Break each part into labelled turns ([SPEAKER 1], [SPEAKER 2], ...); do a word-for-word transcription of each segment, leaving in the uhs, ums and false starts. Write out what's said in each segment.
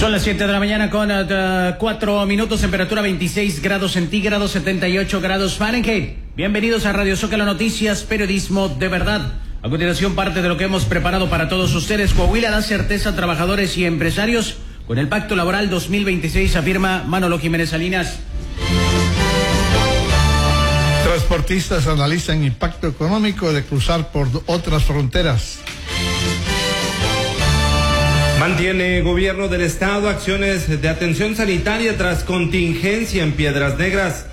[SPEAKER 1] Son las siete de la mañana con uh, cuatro minutos, temperatura veintiséis grados centígrados, setenta y ocho grados Fahrenheit. Bienvenidos a Radio Zócalo Noticias, periodismo de verdad. A continuación, parte de lo que hemos preparado para todos ustedes. Coahuila da certeza a trabajadores y empresarios con el Pacto Laboral dos mil veintiséis, afirma Manolo Jiménez Salinas.
[SPEAKER 2] Transportistas analizan impacto económico de cruzar por otras fronteras.
[SPEAKER 3] Mantiene gobierno del estado acciones de atención sanitaria tras contingencia en Piedras Negras.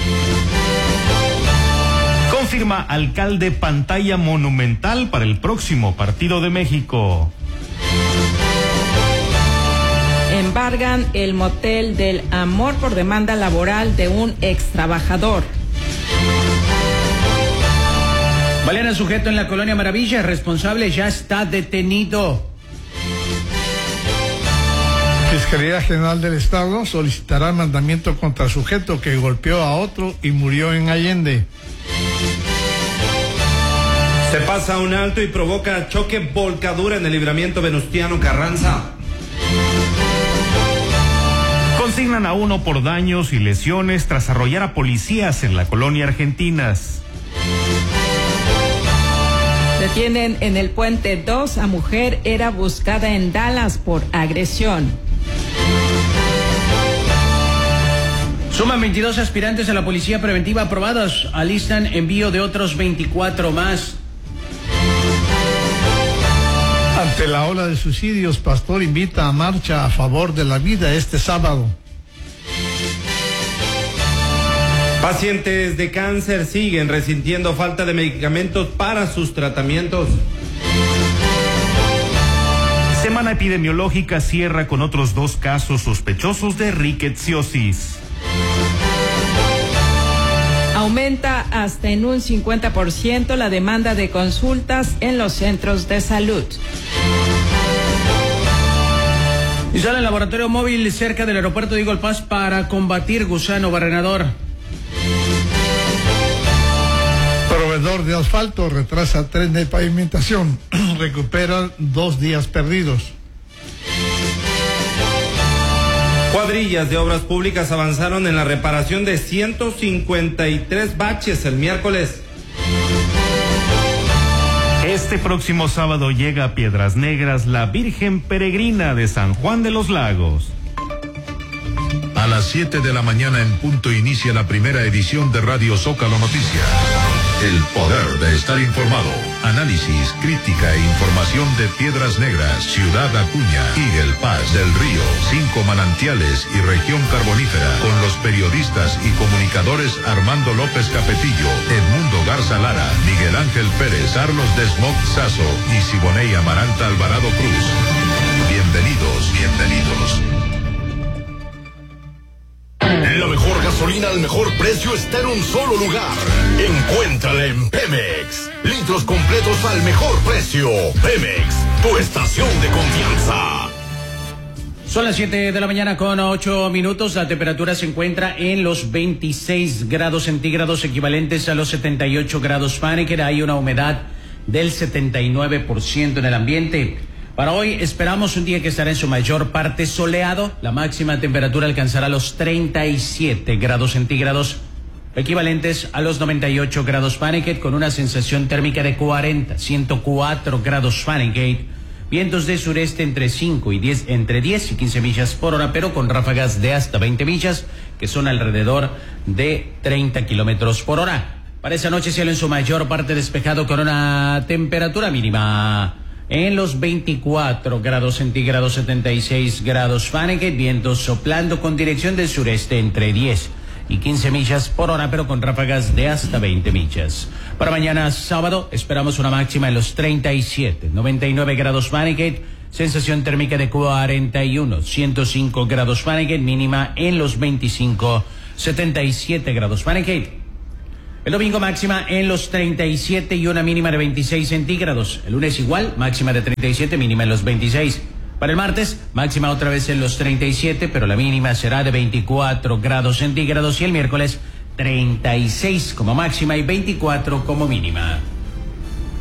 [SPEAKER 4] Confirma alcalde pantalla monumental para el próximo Partido de México.
[SPEAKER 5] Embargan el motel del Amor por demanda laboral de un ex trabajador.
[SPEAKER 1] Balean al sujeto en la colonia Maravilla, el responsable ya está detenido.
[SPEAKER 2] Fiscalía General del Estado solicitará mandamiento contra sujeto que golpeó a otro y murió en Allende.
[SPEAKER 3] Se pasa un alto y provoca choque volcadura en el libramiento Venustiano Carranza.
[SPEAKER 4] Consignan a uno por daños y lesiones tras arrollar a policías en la colonia Argentinas.
[SPEAKER 5] Detienen en el Puente dos a mujer, era buscada en Dallas por agresión.
[SPEAKER 1] Suman veintidós aspirantes a la policía preventiva aprobados, alistan envío de otros veinticuatro más.
[SPEAKER 2] Ante la ola de suicidios, Pastor invita a marcha a favor de la vida este sábado.
[SPEAKER 3] Pacientes de cáncer siguen resintiendo falta de medicamentos para sus tratamientos.
[SPEAKER 4] Semana epidemiológica cierra con otros dos casos sospechosos de rickettsiosis.
[SPEAKER 5] Aumenta hasta en un cincuenta por ciento la demanda de consultas en los centros de salud.
[SPEAKER 1] Instala el laboratorio móvil cerca del aeropuerto de Eagle Pass para combatir gusano barrenador.
[SPEAKER 2] Proveedor de asfalto retrasa tren de pavimentación, recupera dos días perdidos.
[SPEAKER 3] Cuadrillas de obras públicas avanzaron en la reparación de ciento cincuenta y tres baches el miércoles.
[SPEAKER 4] Este próximo sábado llega a Piedras Negras la Virgen Peregrina de San Juan de los Lagos.
[SPEAKER 6] A las siete de la mañana en punto inicia la primera edición de Radio Zócalo Noticias. El poder de estar informado. Análisis, crítica e información de Piedras Negras, Ciudad Acuña, Eagle Pass, Del Río, Cinco Manantiales y Región Carbonífera. Con los periodistas y comunicadores Armando López Capetillo, Edmundo Garza Lara, Miguel Ángel Pérez, Carlos Desmog Sazo y Siboney Amaranta Alvarado Cruz. Bienvenidos, bienvenidos.
[SPEAKER 7] La mejor gasolina al mejor precio está en un solo lugar. Encuéntrala en Pemex. Litros completos al mejor precio. Pemex, tu estación de confianza.
[SPEAKER 1] Son las siete de la mañana con ocho minutos. La temperatura se encuentra en los veintiséis grados centígrados, equivalentes a los setenta y ocho grados Fahrenheit. Hay una humedad del setenta y nueve por ciento en el ambiente. Para hoy esperamos un día que estará en su mayor parte soleado. La máxima temperatura alcanzará los treinta y siete grados centígrados, equivalentes a los noventa y ocho grados Fahrenheit, con una sensación térmica de cuarenta, ciento cuatro grados Fahrenheit. Vientos de sureste entre cinco y diez, entre diez y quince millas por hora, pero con ráfagas de hasta veinte millas, que son alrededor de treinta kilómetros por hora. Para esa noche, cielo en su mayor parte despejado, con una temperatura mínima en los veinticuatro grados centígrados, setenta y seis grados Fahrenheit, vientos soplando con dirección del sureste entre diez y quince millas por hora, pero con ráfagas de hasta veinte millas. Para mañana sábado esperamos una máxima en los treinta y siete, noventa y nueve grados Fahrenheit, sensación térmica de cuarenta y uno, ciento cinco grados Fahrenheit, mínima en los veinticinco, setenta y siete grados Fahrenheit. El domingo máxima en los treinta y siete y una mínima de veintiséis centígrados. El lunes igual, máxima de treinta y siete, mínima en los veintiséis. Para el martes, máxima otra vez en los treinta y siete, pero la mínima será de veinticuatro grados centígrados. Y el miércoles, treinta y seis como máxima y veinticuatro como mínima.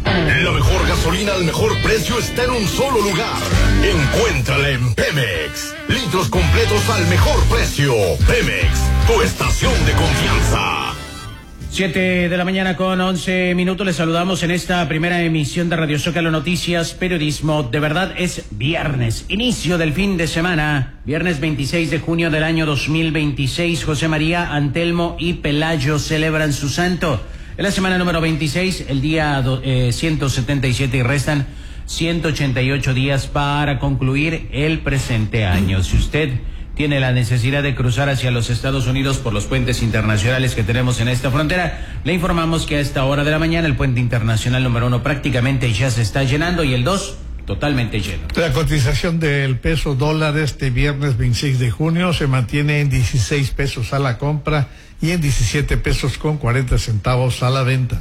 [SPEAKER 7] La mejor gasolina al mejor precio está en un solo lugar. Encuéntrala en Pemex. Litros completos al mejor precio. Pemex, tu estación de confianza.
[SPEAKER 1] Siete de la mañana con once minutos. Les saludamos en esta primera emisión de Radio Zócalo Noticias, periodismo de verdad. Es viernes, inicio del fin de semana, viernes veintiséis de junio del año dos mil veintiséis. José María, Antelmo y Pelayo celebran su santo. En la semana número veintiséis, el día do, eh, ciento setenta y siete, y restan ciento ochenta y ocho días para concluir el presente año. Si usted tiene la necesidad de cruzar hacia los Estados Unidos por los puentes internacionales que tenemos en esta frontera, le informamos que a esta hora de la mañana el puente internacional número uno prácticamente ya se está llenando y el dos totalmente lleno.
[SPEAKER 2] La cotización del peso dólar este viernes veintiséis de junio se mantiene en dieciséis pesos a la compra y en diecisiete pesos con cuarenta centavos a la venta.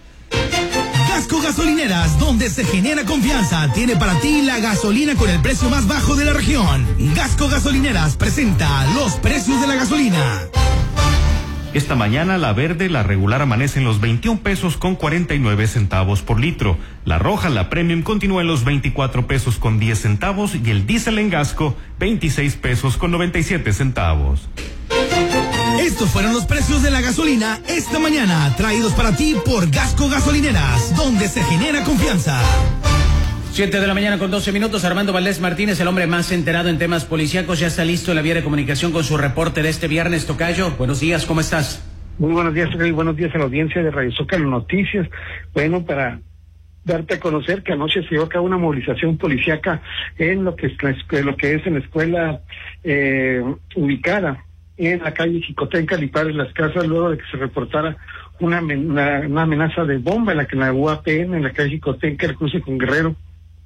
[SPEAKER 8] Gasco Gasolineras, donde se genera confianza, tiene para ti la gasolina con el precio más bajo de la región. Gasco Gasolineras presenta los precios de la gasolina.
[SPEAKER 4] Esta mañana la verde, la regular, amanece en los veintiún pesos con cuarenta y nueve centavos por litro. La roja, la premium, continúa en los veinticuatro pesos con diez centavos y el diésel en Gasco, veintiséis pesos con noventa y siete centavos.
[SPEAKER 8] Estos fueron los precios de la gasolina esta mañana, traídos para ti por Gasco Gasolineras, donde se genera confianza.
[SPEAKER 1] Siete de la mañana con doce minutos. Armando Valdés Martínez, el hombre más enterado en temas policíacos, ya está listo en la vía de comunicación con su reporte de este viernes. Tocayo, buenos días, ¿cómo estás?
[SPEAKER 9] Muy buenos días, y buenos días a la audiencia de Radio Zócalo Noticias. Bueno, para darte a conocer que anoche se llevó a cabo una movilización policíaca en lo que es, lo que es en la escuela eh, ubicada en la calle Jicotenca, Lipares Las Casas, luego de que se reportara una, una, una amenaza de bomba en la que en la U A P N, en la calle Jicotenca, el cruce con Guerrero.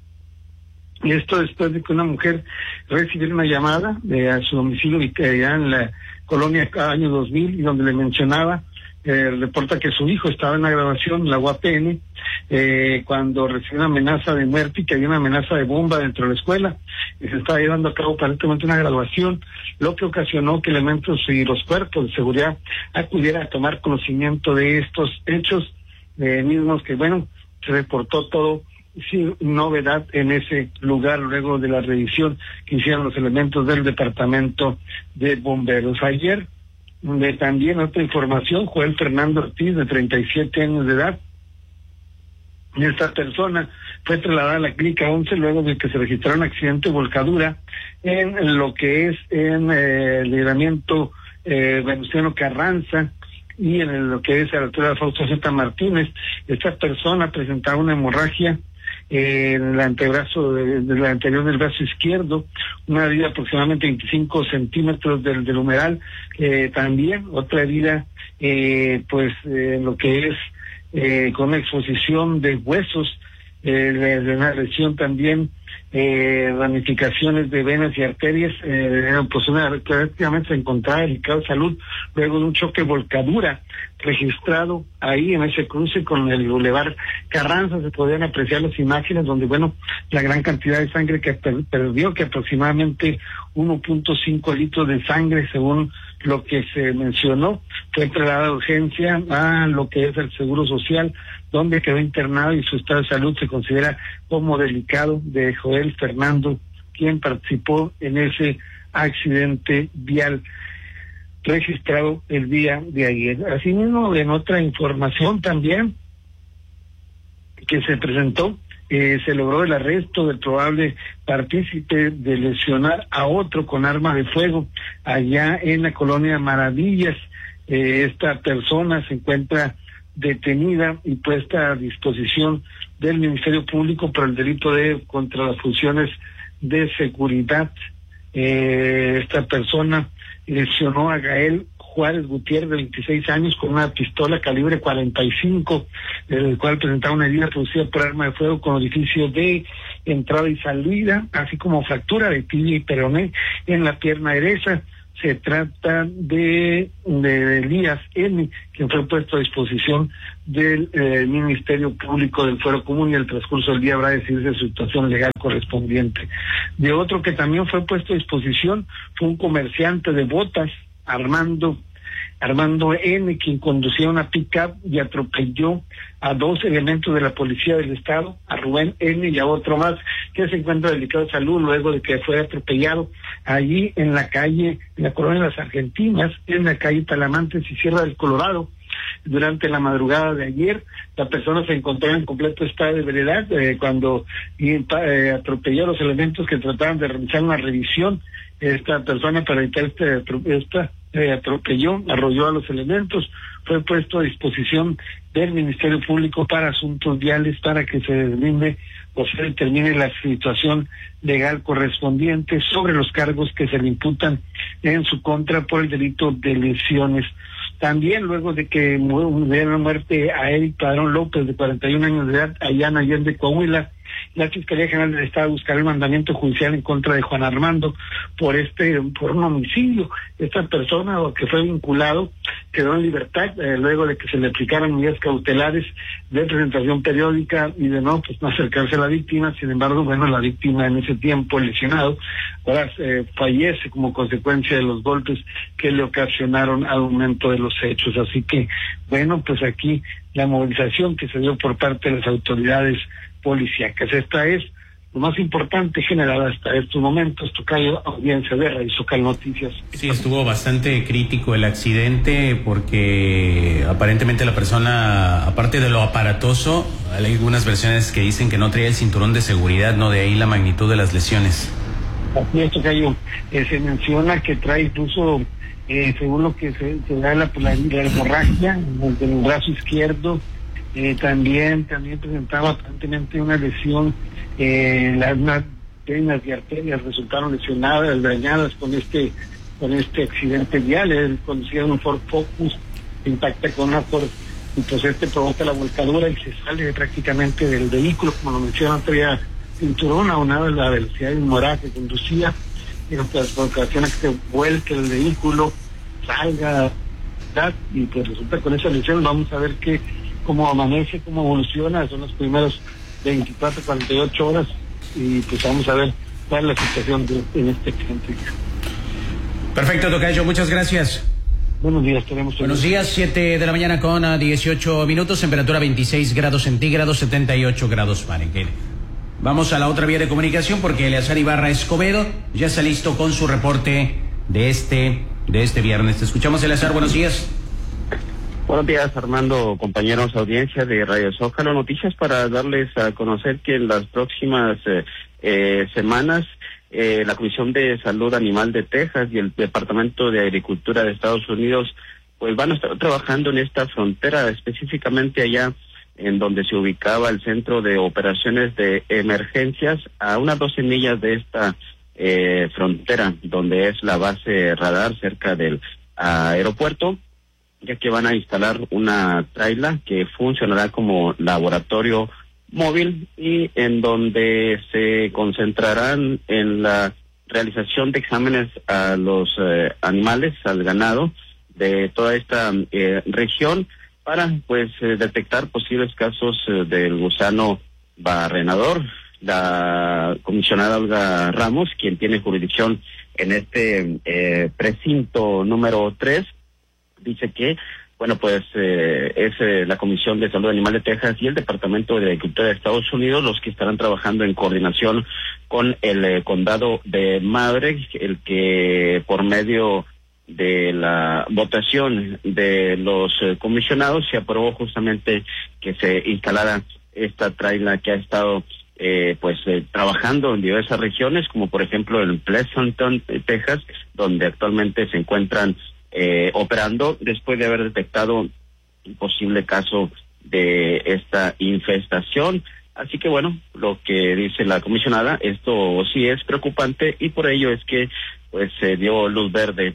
[SPEAKER 9] Y esto después de que una mujer recibiera una llamada de a su domicilio allá en la colonia año dos mil, y donde le mencionaba, eh, reporta que su hijo estaba en la grabación en la U A P N eh, cuando recibió una amenaza de muerte y que había una amenaza de bomba dentro de la escuela, y se estaba llevando a cabo aparentemente una graduación, lo que ocasionó que elementos y los cuerpos de seguridad acudieran a tomar conocimiento de estos hechos eh, mismos, que bueno, se reportó todo sin novedad en ese lugar luego de la revisión que hicieron los elementos del departamento de bomberos. Ayer, de también otra información, Joel Fernando Ortiz, de treinta y siete años de edad, y esta persona fue trasladada a la clínica once luego de que se registrara un accidente de volcadura en lo que es en eh, el libramiento eh, Venustiano Carranza y en lo que es a la altura de Fausto Z. Martínez. Esta persona presentaba una hemorragia en el antebrazo, del de anterior del brazo izquierdo, una herida de aproximadamente veinticinco centímetros del, del humeral, eh, también otra herida, eh, pues eh, en lo que es eh, con exposición de huesos, eh, de, de una lesión también, eh, ramificaciones de venas y arterias, eh, pues una, prácticamente se encontraba delicado de salud luego de un choque volcadura registrado ahí en ese cruce con el Boulevard Carranza. Se podían apreciar las imágenes donde, bueno, la gran cantidad de sangre que per perdió, que aproximadamente uno punto cinco litros de sangre, según lo que se mencionó, fue trasladada de urgencia a lo que es el Seguro Social, donde quedó internado y su estado de salud se considera como delicado, de Joel Fernando, quien participó en ese accidente vial registrado el día de ayer. Asimismo, en otra información también que se presentó, eh, se logró el arresto del probable partícipe de lesionar a otro con arma de fuego allá en la colonia Maravillas. Eh, esta persona se encuentra detenida y puesta a disposición del Ministerio Público por el delito de contra las funciones de seguridad. Eh, esta persona lesionó a Gael Juárez Gutiérrez, de veintiséis años, con una pistola calibre cuarenta y cinco, el cual presentaba una herida producida por arma de fuego con orificio de entrada y salida, así como fractura de tibia y peroné en la pierna derecha. Se trata de, de Elías N., quien fue puesto a disposición del eh, Ministerio Público del Fuero Común, y el transcurso del día habrá de decidirse su situación legal correspondiente. De otro que también fue puesto a disposición fue un comerciante de botas, Armando Armando N., quien conducía una pick-up y atropelló a dos elementos de la Policía del Estado, a Rubén N. y a otro más, que se encuentra delicado de salud luego de que fue atropellado allí en la calle, en la colonia de las Argentinas, en la calle Talamantes y Sierra del Colorado. Durante la madrugada de ayer, la persona se encontró en completo estado de ebriedad eh, cuando eh, atropelló a los elementos que trataban de realizar una revisión. Esta persona, para evitar este esta, eh, atropelló, arrolló a los elementos, fue puesto a disposición del Ministerio Público para Asuntos Viales para que se deslinde o se determine la situación legal correspondiente sobre los cargos que se le imputan en su contra por el delito de lesiones. También luego de que dieron muerte a Eric Padrón López, de cuarenta y un años de edad, allá en Allende, Coahuila, la Fiscalía General del Estado buscará el mandamiento judicial en contra de Juan Armando por este por un homicidio. Esta persona que fue vinculado quedó en libertad eh, luego de que se le aplicaran medidas cautelares de presentación periódica y de no pues no acercarse a la víctima. Sin embargo, bueno, la víctima en ese tiempo, lesionado, ahora eh, fallece como consecuencia de los golpes que le ocasionaron al momento de los hechos. Así que, bueno, pues aquí la movilización que se dio por parte de las autoridades policíacas. Esta es lo más importante generado hasta estos momentos. Tocayo, audiencia de Radio Zócalo Noticias.
[SPEAKER 1] Sí, estuvo bastante crítico el accidente porque aparentemente la persona, aparte de lo aparatoso, hay algunas versiones que dicen que no traía el cinturón de seguridad, no, de ahí la magnitud de las lesiones.
[SPEAKER 9] Así es, Tocayo. Eh, se menciona que trae incluso, eh, según lo que se, se da la, la, la hemorragia en el brazo izquierdo. Eh, también también presentaba aparentemente una lesión, eh, las unas venas y arterias resultaron lesionadas, dañadas con este con este accidente vial. Él conducía un Ford Focus, impacta con una Ford y pues este provoca la volcadura y se sale prácticamente del vehículo, como lo mencionan, traía cinturón aunado a la velocidad inmoral que conducía, y pues ocasiona que se vuelque el vehículo, salga, y pues resulta con esa lesión. Vamos a ver qué cómo amanece, cómo evoluciona, son los primeros veinticuatro, cuarenta y ocho horas y pues vamos a ver cuál es la situación de, en este accidente.
[SPEAKER 1] Perfecto, Tocayo, muchas gracias.
[SPEAKER 9] Buenos días, tenemos...
[SPEAKER 1] Buenos días, siete de la mañana con dieciocho minutos, temperatura veintiséis grados centígrados, setenta y ocho grados Fahrenheit. Vamos a la otra vía de comunicación porque Eleazar Ibarra Escobedo ya está listo con su reporte de este, de este viernes. Te escuchamos, Eleazar, buenos días.
[SPEAKER 10] Buenos días, Armando, compañeros, audiencia de Radio Zócalo Noticias, para darles a conocer que en las próximas eh, eh, semanas eh, la Comisión de Salud Animal de Texas y el Departamento de Agricultura de Estados Unidos pues van a estar trabajando en esta frontera, específicamente allá en donde se ubicaba el Centro de Operaciones de Emergencias, a unas doce millas de esta eh, frontera, donde es la base radar cerca del aeropuerto, ya que van a instalar una traila que funcionará como laboratorio móvil y en donde se concentrarán en la realización de exámenes a los eh, animales, al ganado de toda esta eh, región, para pues eh, detectar posibles casos eh, del gusano barrenador. La comisionada Olga Ramos, quien tiene jurisdicción en este eh, precinto número tres, dice que, bueno, pues eh, es eh, la Comisión de Salud Animal de Texas y el Departamento de Agricultura de Estados Unidos los que estarán trabajando en coordinación con el eh, condado de Maverick, el que por medio de la votación de los eh, comisionados se aprobó justamente que se instalara esta traila que ha estado eh, pues eh, trabajando en diversas regiones, como por ejemplo en Pleasanton, Texas, donde actualmente se encuentran Eh, operando después de haber detectado un posible caso de esta infestación. Así que bueno, lo que dice la comisionada, esto sí es preocupante y por ello es que pues se dio luz verde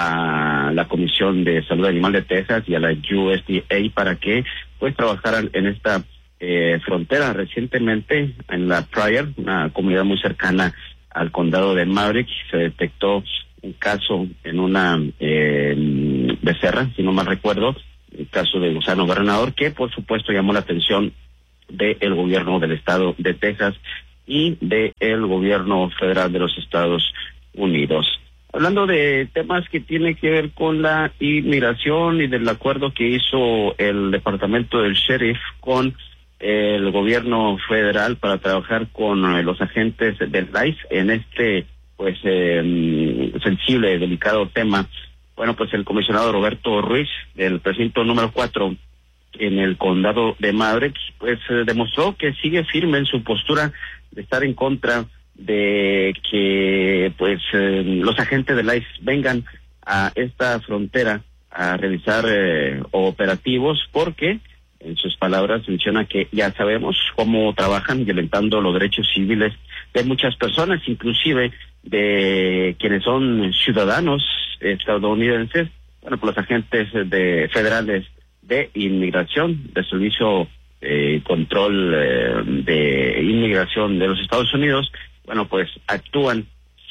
[SPEAKER 10] a la Comisión de Salud Animal de Texas y a la U S D A para que pues trabajaran en esta eh, frontera. Recientemente en la Pryor, una comunidad muy cercana al condado de Maverick, se detectó un caso en una eh, becerra, si no mal recuerdo, el caso de gusano barrenador, que por supuesto llamó la atención del gobierno del estado de Texas y del gobierno federal de los Estados Unidos. hablando de temas que tienen que ver con la inmigración y del acuerdo que hizo el departamento del sheriff con el gobierno federal para trabajar con eh, los agentes del I C E en este pues eh, sensible, delicado tema. Bueno, pues el comisionado Roberto Ruiz, del precinto número cuatro en el condado de Maverick, pues eh, demostró que sigue firme en su postura de estar en contra de que pues eh, los agentes del I C E vengan a esta frontera a realizar eh, operativos, porque en sus palabras menciona que ya sabemos cómo trabajan violentando los derechos civiles de muchas personas, inclusive de quienes son ciudadanos estadounidenses. Bueno, pues los agentes de federales de inmigración, de servicio eh, control eh, de inmigración de los Estados Unidos, bueno, pues actúan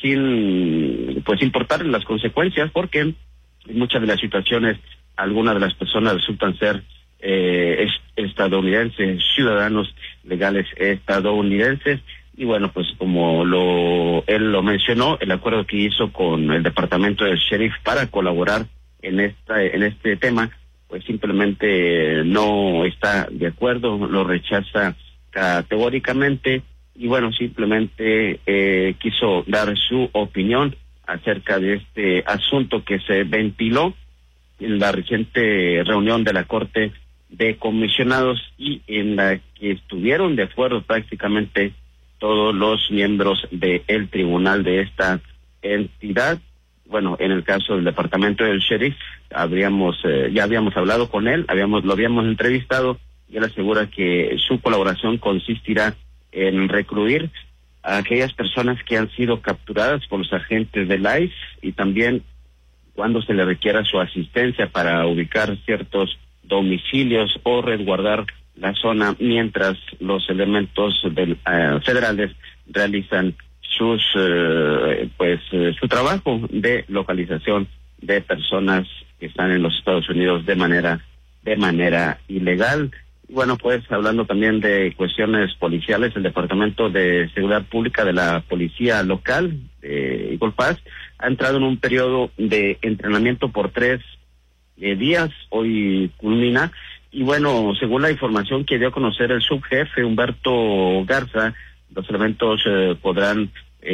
[SPEAKER 10] sin pues importar las consecuencias, porque en muchas de las situaciones algunas de las personas resultan ser eh, estadounidenses, ciudadanos legales estadounidenses. Y bueno, pues como lo él lo mencionó, el acuerdo que hizo con el departamento del sheriff para colaborar en esta en este tema, pues simplemente no está de acuerdo, lo rechaza categóricamente. Y bueno, simplemente eh, quiso dar su opinión acerca de este asunto que se ventiló en la reciente reunión de la Corte de Comisionados y en la que estuvieron de acuerdo prácticamente todos los miembros del tribunal de esta entidad. Bueno, en el caso del departamento del sheriff, habríamos eh, ya habíamos hablado con él, habíamos lo habíamos entrevistado y él asegura que su colaboración consistirá en recluir a aquellas personas que han sido capturadas por los agentes del I C E y también cuando se le requiera su asistencia para ubicar ciertos domicilios o resguardar la zona mientras los elementos del, uh, federales realizan sus uh, pues uh, su trabajo de localización de personas que están en los Estados Unidos de manera de manera ilegal. Bueno, pues hablando también de cuestiones policiales, el Departamento de Seguridad Pública de la Policía Local de Eagle Pass ha entrado en un periodo de entrenamiento por tres eh, días, hoy culmina, y bueno, según la información que dio a conocer el subjefe Humberto Garza, los elementos eh, podrán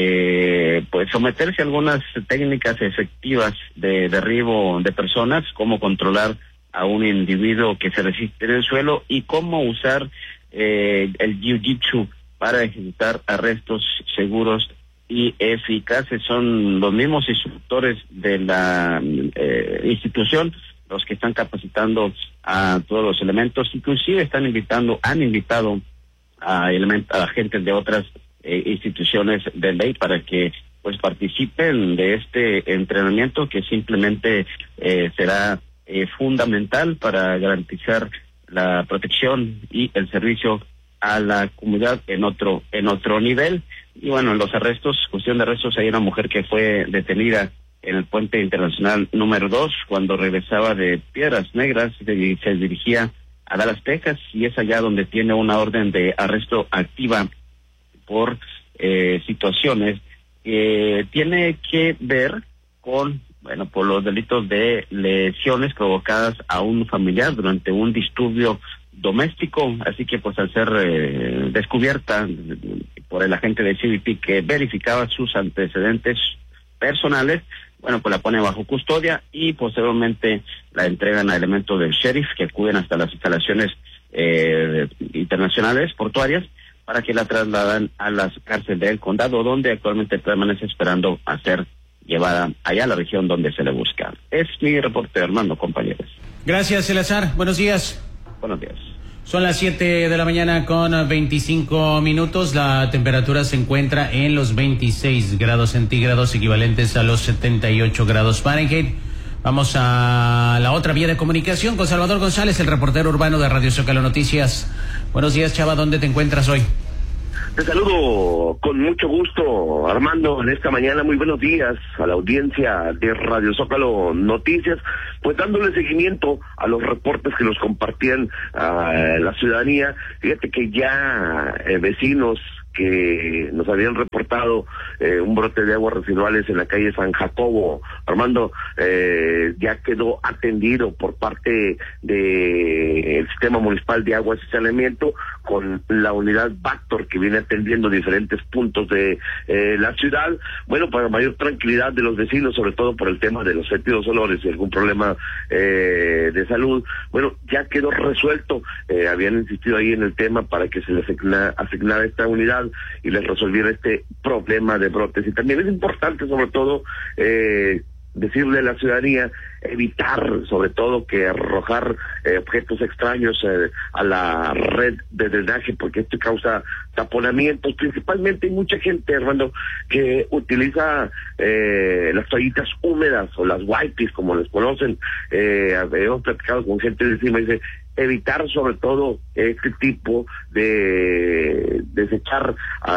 [SPEAKER 10] eh, pues someterse a algunas técnicas efectivas de derribo de personas, cómo controlar a un individuo que se resiste en el suelo y cómo usar eh, el jiu-jitsu para ejecutar arrestos seguros y eficaces. Son los mismos instructores de la eh, institución los que están capacitando a todos los elementos, inclusive están invitando, han invitado a, element, a agentes de otras eh, instituciones de ley para que pues participen de este entrenamiento que simplemente eh, será eh, fundamental para garantizar la protección y el servicio a la comunidad en otro en otro nivel. Y bueno, en los arrestos, cuestión de arrestos, hay una mujer que fue detenida en el puente internacional número dos cuando regresaba de Piedras Negras y se dirigía a Dallas, Texas, y es allá donde tiene una orden de arresto activa por eh, situaciones que tiene que ver con, bueno, por los delitos de lesiones provocadas a un familiar durante un disturbio doméstico. Así que pues al ser eh, descubierta por el agente de C B P que verificaba sus antecedentes personales, bueno, pues la pone bajo custodia y posteriormente la entregan a elementos del sheriff que acuden hasta las instalaciones eh, internacionales portuarias para que la trasladan a las cárceles del condado, donde actualmente permanece esperando a ser llevada allá a la región donde se le busca. Es mi reporte, Armando, compañeros.
[SPEAKER 1] Gracias, Eleazar. Buenos días.
[SPEAKER 10] Buenos días.
[SPEAKER 1] Son las siete de la mañana con veinticinco minutos. La temperatura se encuentra en los veintiséis grados centígrados, equivalentes a los setenta y ocho grados Fahrenheit. Vamos a la otra vía de comunicación con Salvador González, el reportero urbano de Radio Zócalo Noticias. Buenos días, Chava, ¿dónde te encuentras hoy?
[SPEAKER 11] Te saludo con mucho gusto, Armando, en esta mañana. Muy buenos días a la audiencia de Radio Zócalo Noticias, pues dándole seguimiento a los reportes que nos compartían uh, la ciudadanía. Fíjate que ya eh, vecinos que nos habían reportado eh, un brote de aguas residuales en la calle San Jacobo. Armando, eh, ya quedó atendido por parte del Sistema Municipal de Aguas y Saneamiento con la unidad Bactor, que viene atendiendo diferentes puntos de eh, la ciudad. Bueno, para mayor tranquilidad de los vecinos, sobre todo por el tema de los fétidos olores y algún problema eh, de salud. Bueno, ya quedó resuelto. Eh, habían insistido ahí en el tema para que se les asigna, asignara esta unidad y les resolviera este problema de brotes. Y también es importante, sobre todo, eh, decirle a la ciudadanía, evitar sobre todo que arrojar eh, objetos extraños eh, a la red de drenaje, porque esto causa taponamientos. Principalmente hay mucha gente, Armando, que utiliza eh, las toallitas húmedas o las wipes, como les conocen. Eh, hemos platicado con gente de encima y dice, evitar sobre todo este tipo de desechar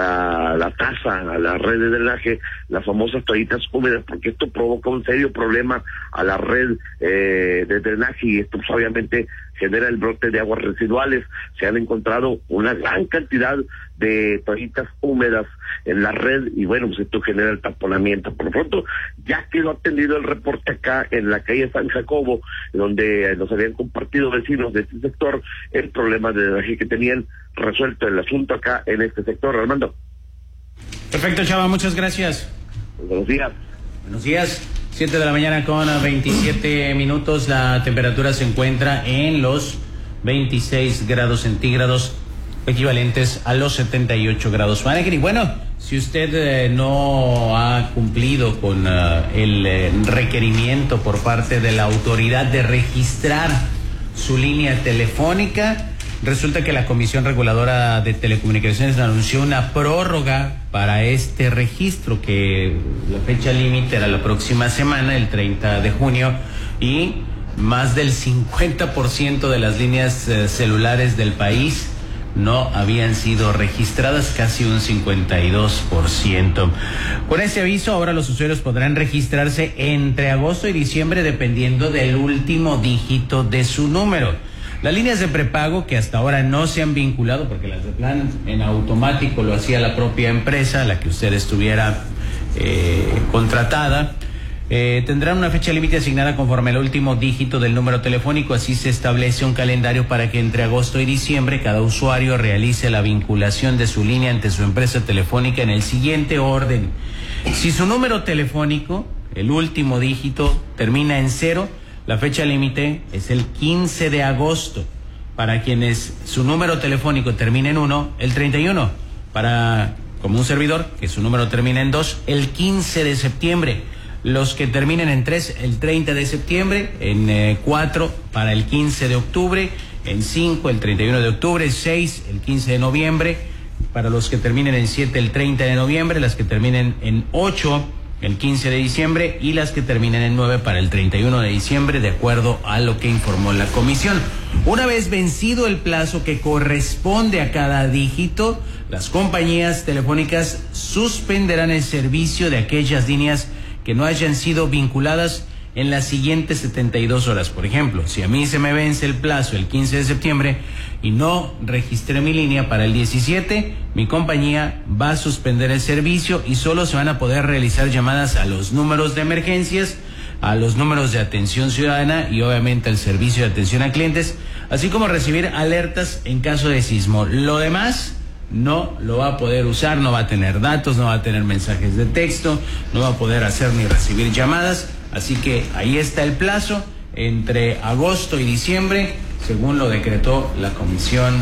[SPEAKER 11] a la taza, a la red de drenaje, las famosas toallitas húmedas, porque esto provoca un serio problema a la red eh, de drenaje, y esto pues, obviamente genera el brote de aguas residuales. Se han encontrado una gran cantidad de toallitas húmedas en la red y bueno, pues esto genera el taponamiento. Por lo pronto, ya quedó atendido el reporte acá en la calle San Jacobo, donde nos habían compartido vecinos de este sector el problema de drenaje que tenían. Resuelto el asunto acá en este sector, Armando.
[SPEAKER 1] Perfecto, Chava, muchas gracias.
[SPEAKER 11] Buenos días.
[SPEAKER 1] Buenos días. siete de la mañana con veintisiete minutos. La temperatura se encuentra en los veintiséis grados centígrados, equivalentes a los setenta y ocho grados Fahrenheit. Y bueno, si usted eh, no ha cumplido con uh, el eh, requerimiento por parte de la autoridad de registrar su línea telefónica, resulta que la Comisión Reguladora de Telecomunicaciones anunció una prórroga para este registro, que la fecha límite era la próxima semana, el treinta de junio, y más del cincuenta por ciento de las líneas eh, celulares del país no habían sido registradas, casi un cincuenta y dos por ciento. Con ese aviso, ahora los usuarios podrán registrarse entre agosto y diciembre dependiendo del último dígito de su número. Las líneas de prepago que hasta ahora no se han vinculado, porque las de plan en automático lo hacía la propia empresa, la que usted estuviera eh, contratada, eh, tendrán una fecha límite asignada conforme al último dígito del número telefónico. Así se establece un calendario para que entre agosto y diciembre cada usuario realice la vinculación de su línea ante su empresa telefónica en el siguiente orden. Si su número telefónico, el último dígito, termina en cero, la fecha límite es el quince de agosto. Para quienes su número telefónico termina en uno, el treinta y uno. Para, como un servidor, que su número termina en dos, el quince de septiembre. Los que terminen en tres, el treinta de septiembre. En eh, cuatro, para el quince de octubre. En cinco, el treinta y uno de octubre. seis, el quince de noviembre. Para los que terminen en siete, el treinta de noviembre. Las que terminen en ocho, el quince de diciembre, y las que terminen en nueve para el treinta y uno de diciembre, de acuerdo a lo que informó la comisión. Una vez vencido el plazo que corresponde a cada dígito, las compañías telefónicas suspenderán el servicio de aquellas líneas que no hayan sido vinculadas en las siguientes setenta y dos horas. Por ejemplo, si a mí se me vence el plazo el quince de septiembre y no registré mi línea para el diecisiete, mi compañía va a suspender el servicio y solo se van a poder realizar llamadas a los números de emergencias, a los números de atención ciudadana y obviamente al servicio de atención a clientes, así como recibir alertas en caso de sismo. Lo demás no lo va a poder usar, no va a tener datos, no va a tener mensajes de texto, no va a poder hacer ni recibir llamadas. Así que ahí está el plazo, entre agosto y diciembre, según lo decretó la Comisión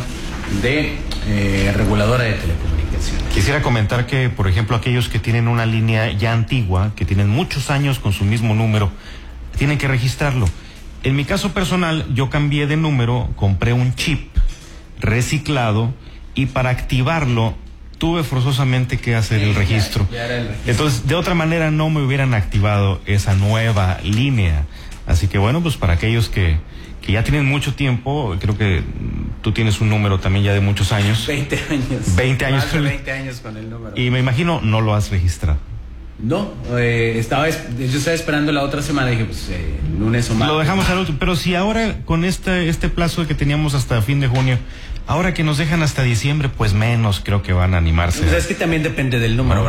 [SPEAKER 1] de eh, Reguladora de Telecomunicaciones.
[SPEAKER 4] Quisiera comentar que, por ejemplo, aquellos que tienen una línea ya antigua, que tienen muchos años con su mismo número, tienen que registrarlo. En mi caso personal, yo cambié de número, compré un chip reciclado y para activarlo tuve forzosamente que hacer el registro. Ya, ya era el registro. Entonces, de otra manera no me hubieran activado esa nueva línea. Así que bueno, pues para aquellos que, que ya tienen mucho tiempo, creo que tú tienes un número también ya de muchos años.
[SPEAKER 1] veinte años.
[SPEAKER 4] veinte años.
[SPEAKER 1] Más de veinte años con el número.
[SPEAKER 4] Y me imagino no lo has registrado.
[SPEAKER 1] No, eh, estaba, yo estaba esperando la otra semana, dije pues eh, lunes o martes.
[SPEAKER 4] Lo dejamos al último, pero si ahora con este, este plazo que teníamos hasta fin de junio, Ahora que nos dejan hasta diciembre, pues menos creo que van a animarse.
[SPEAKER 1] Pues es que también depende del número.